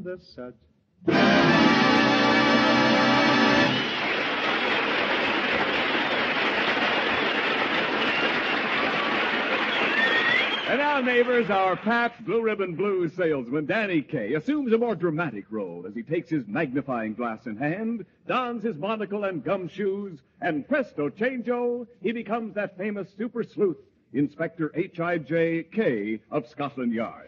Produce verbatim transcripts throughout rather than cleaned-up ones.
The such. And now, neighbors, our Pabst Blue Ribbon Blues salesman, Danny Kaye, assumes a more dramatic role as he takes his magnifying glass in hand, dons his monocle and gumshoes, and presto changeo, he becomes that famous super sleuth, Inspector H I J Kaye of Scotland Yard.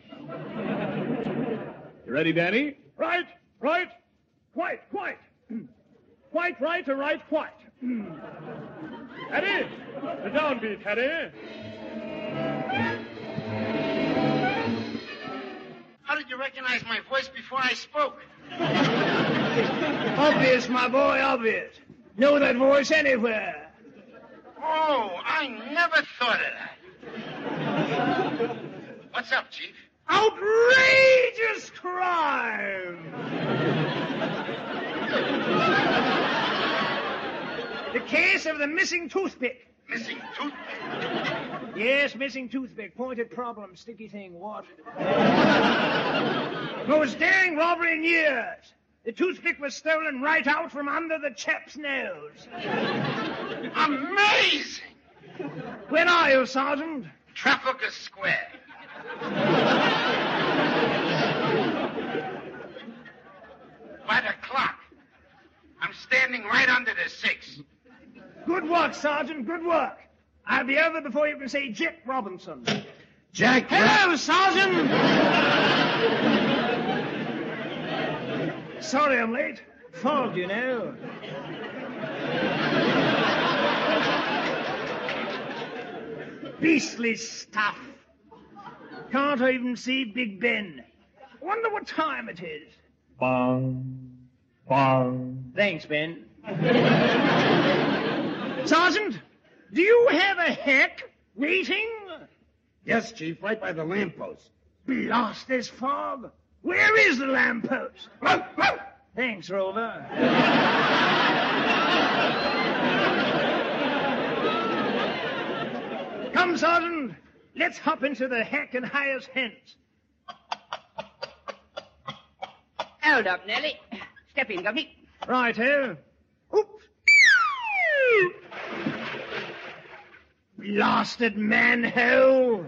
You ready, Danny? Right, right, quite, quite. Quite right or right, quite. Eddie, the downbeat, Eddie. How did you recognize my voice before I spoke? Obvious, my boy, obvious. Know that voice anywhere. Oh, I never thought of that. What's up, Chief? Outrageous crime! The case of the missing toothpick. Missing toothpick? Yes, missing toothpick. Pointed problem. Sticky thing. What? Most daring robbery in years. The toothpick was stolen right out from under the chap's nose. Amazing! Where are you, Sergeant? Trafalgar Square. By the clock. I'm standing right under the six. Good work, Sergeant. Good work. I'll be over before you can say Jack Robinson. Jack... Hello, Sergeant! Sorry I'm late. Fog, you know. Beastly stuff. Can't even see Big Ben. Wonder what time it is. Bong. Bong. Thanks, Ben. Sergeant, do you have a hack waiting? Yes, Chief, right by the lamppost. Blast this fog. Where is the lamppost? Thanks, Rover. Come, Sergeant. Let's hop into the hack and hire's hens. Hold up, Nellie. Step in, Governor. Right-o. Oops. Blasted manhole.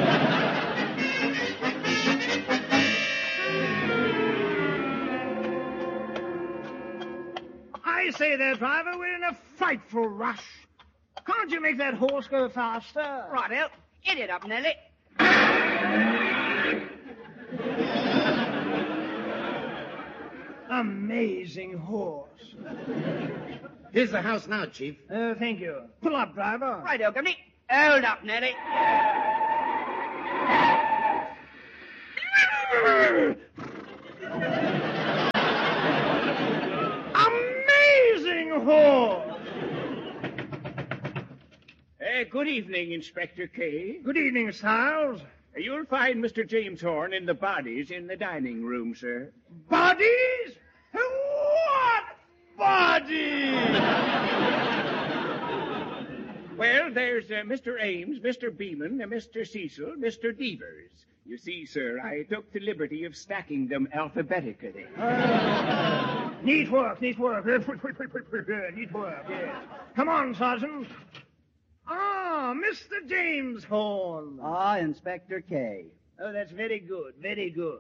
I say there, driver, we're in a frightful rush. Can't you make that horse go faster? Righto. Get it up, Nellie. Amazing horse. Here's the house now, Chief. Uh, thank you. Pull up, driver. Righto, Governor. Hold up, Nellie. Amazing horse. Uh, good evening, Inspector Kaye. Good evening, Stiles. You'll find Mister James Horn in the bodies in the dining room, sir. Bodies? What bodies? Well, there's uh, Mister Ames, Mister Beeman, uh, Mister Cecil, Mister Devers. You see, sir, I took the liberty of stacking them alphabetically. Uh, neat work, neat work. Neat work, yes. Come on, Sergeant. Ah, Mister James Horn. Ah, Inspector Kaye. Oh, that's very good, very good.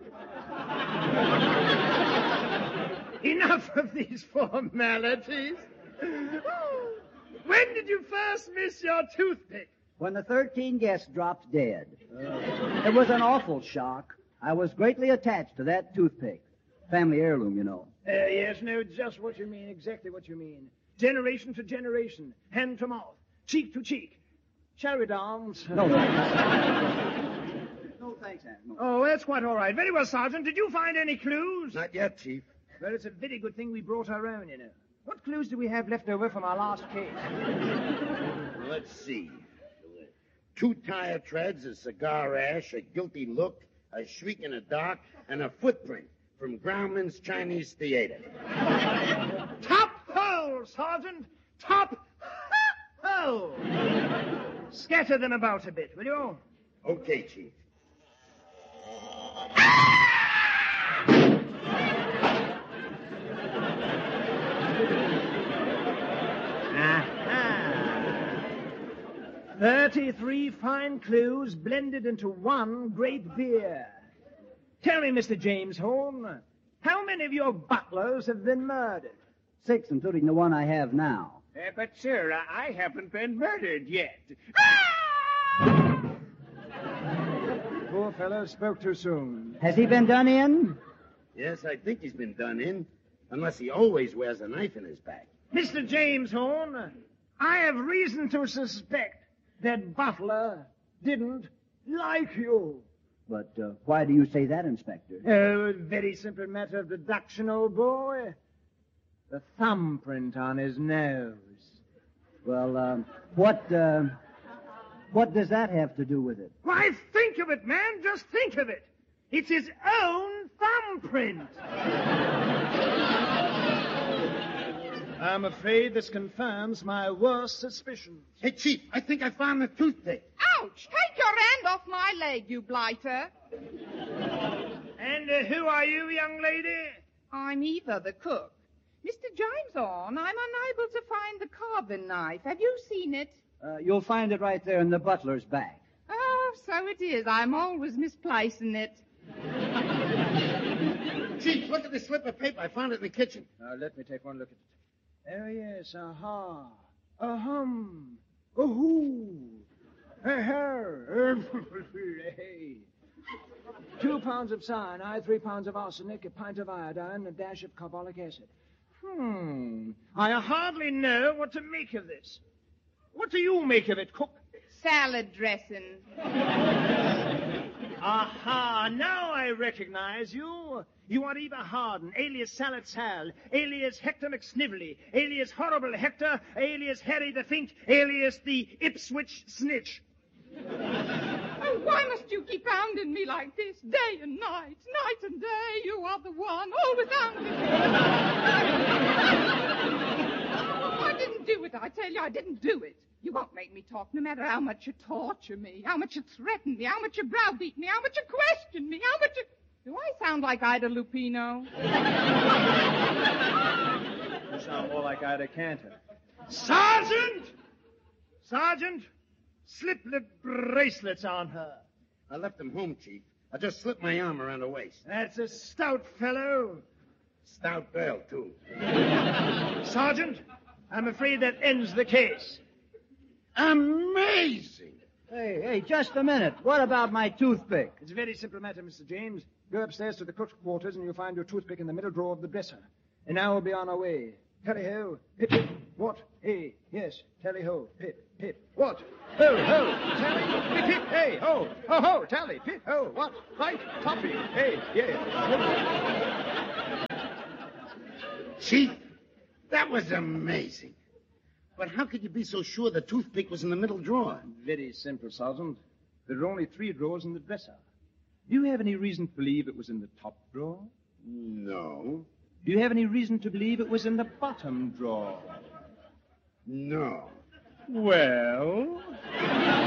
Enough of these formalities. Oh, when did you first miss your toothpick? When the thirteen guests dropped dead. It was an awful shock. I was greatly attached to that toothpick. Family heirloom, you know. Uh, yes, no, just what you mean, exactly what you mean. Generation to generation, hand to mouth, cheek to cheek. Shall we dance? No, thanks. No, thanks, Aunt. No. Oh, that's quite all right. Very well, Sergeant. Did you find any clues? Not yet, Chief. Well, it's a very good thing we brought our own, you know. What clues do we have left over from our last case? Let's see. Two tire treads, a cigar ash, a guilty look, a shriek in the dark, and a footprint from Grauman's Chinese Theater. Top hole, Sergeant! Top hole! Scatter them about a bit, will you? Okay, Chief. thirty-three fine clues blended into one great beer. Tell me, Mister James Horn, how many of your butlers have been murdered? Six, including the one I have now. Uh, but, sir, I, I haven't been murdered yet. Poor fellow spoke too soon. Has he been done in? Yes, I think he's been done in, unless he always wears a knife in his back. Mister James Horn, I have reason to suspect that Butler didn't like you. But uh, why do you say that, Inspector? Oh, very simple matter of deduction, old boy. The thumbprint on his nose. Well, um, what, uh, what does that have to do with it? Why, think of it, man. Just think of it. It's his own thumbprint. I'm afraid this confirms my worst suspicions. Hey, Chief, I think I found the toothpick. Ouch! Take your hand off my leg, you blighter. And uh, who are you, young lady? I'm Eva, the cook. Mister James Horn, I'm unable to find the carving knife. Have you seen it? Uh, you'll find it right there in the butler's bag. Oh, so it is. I'm always misplacing it. Chief, look at this slip of paper. I found it in the kitchen. Now, let me take one look at it. Oh, yes, aha. Ahum. Ooh. Hey. Two pounds of cyanide, three pounds of arsenic, a pint of iodine, a dash of carbolic acid. Hmm. I hardly know what to make of this. What do you make of it, cook? Salad dressing. Aha, now I recognize you. You are Eva Harden, alias Salad Sal, alias Hector McSnively, alias Horrible Hector, alias Harry the Fink, alias the Ipswich Snitch. Oh, why must you keep hounding me like this, day and night, night and day? You are the one, always hounding me. I didn't do it, I tell you, I didn't do it. You won't make me talk no matter how much you torture me, how much you threaten me, how much you browbeat me, how much you question me, how much you... Do I sound like Ida Lupino? You sound more like Ida Cantor. Sergeant! Sergeant, slip the bracelets on her. I left them home, Chief. I just slipped my arm around her waist. That's a stout fellow. Stout girl, too. Sergeant, I'm afraid that ends the case. Amazing! Hey, hey, just a minute. What about my toothpick? It's a very simple matter, Mister James. Go upstairs to the cook's quarters and you'll find your toothpick in the middle drawer of the dresser. And now we'll be on our way. Tally-ho, pip, pip, what? Hey, yes, tally-ho, pip, pip, what? Ho, ho, tally, pip, pip, hey, ho, ho, ho, tally, pip, ho, what? Right, toffee, hey, yeah. Chief, that was amazing. But how could you be so sure the toothpick was in the middle drawer? Very simple, Sergeant. There are only three drawers in the dresser. Do you have any reason to believe it was in the top drawer? No. Do you have any reason to believe it was in the bottom drawer? No. Well...